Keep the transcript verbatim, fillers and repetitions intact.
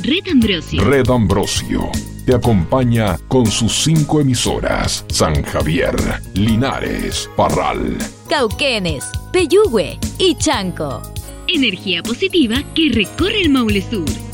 Red Ambrosio. Red Ambrosio te acompaña con sus cinco emisoras: San Javier, Linares, Parral, Cauquenes, Peyúgue y Chanco. Energía positiva que recorre el Maule Sur.